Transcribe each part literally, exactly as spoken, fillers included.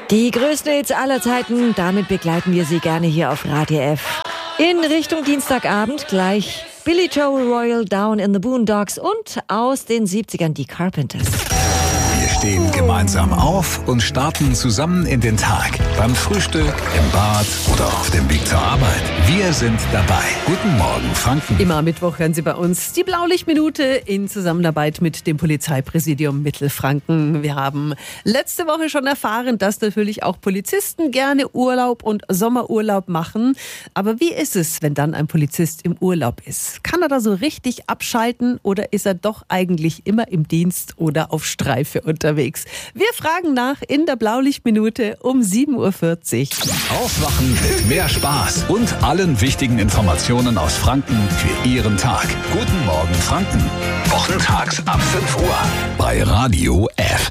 Die größten Hits aller Zeiten, damit begleiten wir Sie gerne hier auf Radio F. In Richtung Dienstagabend gleich Billy Joel Royal, Down in the Boondocks und aus den siebzigern die Carpenters. Wir stehen gemeinsam auf und starten zusammen in den Tag. Beim Frühstück, im Bad oder auf dem Weg zur Arbeit. Wir sind dabei. Guten Morgen, Franken. Immer am Mittwoch hören Sie bei uns die Blaulichtminute in Zusammenarbeit mit dem Polizeipräsidium Mittelfranken. Wir haben letzte Woche schon erfahren, dass natürlich auch Polizisten gerne Urlaub und Sommerurlaub machen. Aber wie ist es, wenn dann ein Polizist im Urlaub ist? Kann er da so richtig abschalten oder ist er doch eigentlich immer im Dienst oder auf Streife unterwegs? Wir fragen nach in der Blaulichtminute um sieben Uhr vierzig. Aufwachen mit mehr Spaß und allen wichtigen Informationen aus Franken für Ihren Tag. Guten Morgen, Franken. Wochentags ab fünf Uhr bei Radio F.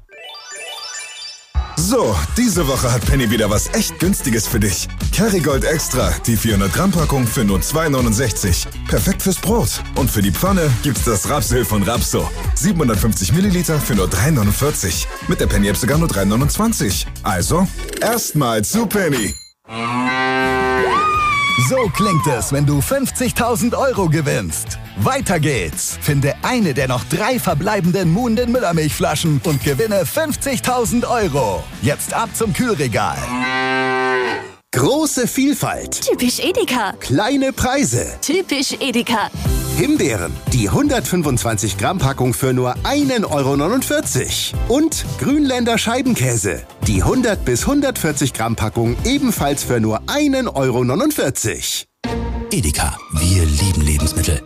So, diese Woche hat Penny wieder was echt Günstiges für dich. Kerrygold Extra, die vierhundert Gramm Packung für nur zwei neunundsechzig. Perfekt fürs Brot. Und für die Pfanne gibt's das Rapsöl von Rapso. siebenhundertfünfzig Milliliter für nur drei neunundvierzig. Mit der Penny-App sogar nur drei neunundzwanzig. Also, erstmal zu Penny. So klingt es, wenn du fünfzigtausend Euro gewinnst. Weiter geht's. Finde eine der noch drei verbleibenden Muhnden Müllermilchflaschen und gewinne fünfzigtausend Euro. Jetzt ab zum Kühlregal. Große Vielfalt. Typisch Edeka. Kleine Preise. Typisch Edeka. Himbeeren, die hundertfünfundzwanzig Gramm Packung für nur ein Euro neunundvierzig. Und Grünländer Scheibenkäse, die hundert bis hundertvierzig Gramm Packung ebenfalls für nur ein Euro neunundvierzig. Edeka, wir lieben Lebensmittel.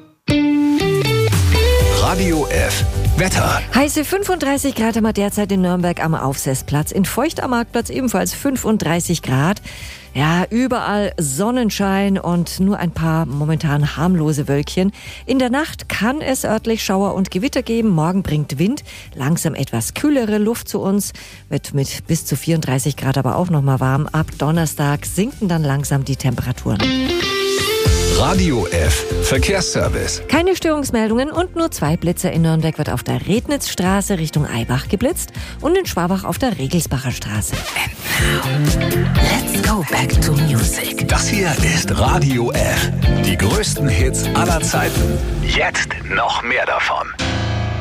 Radio F. Wetter. Heiße fünfunddreißig Grad haben wir derzeit in Nürnberg am Aufsetzplatz. In Feucht am Marktplatz ebenfalls fünfunddreißig Grad. Ja, überall Sonnenschein und nur ein paar momentan harmlose Wölkchen. In der Nacht kann es örtlich Schauer und Gewitter geben. Morgen bringt Wind, langsam etwas kühlere Luft zu uns. Wird mit bis zu vierunddreißig Grad aber auch nochmal warm. Ab Donnerstag sinken dann langsam die Temperaturen. Radio F. Verkehrsservice. Keine Störungsmeldungen und nur zwei Blitzer. In Nürnberg wird auf der Rednitzstraße Richtung Eibach geblitzt und in Schwabach auf der Regelsbacher Straße. And now, let's go back to music. Das hier ist Radio F. Die größten Hits aller Zeiten. Jetzt noch mehr davon.